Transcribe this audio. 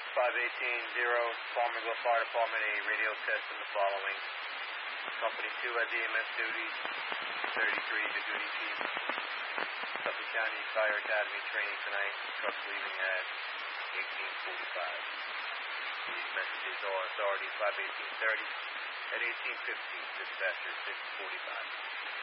Farmerville Fire Department, a radio test in the following. Company 2 has EMS duties, 33 the duty chief. Suffolk County Fire Academy training tonight. Trucks leaving at 18:45. These messages are authority 5:18:30 at 18:15. Dispatcher 6:45.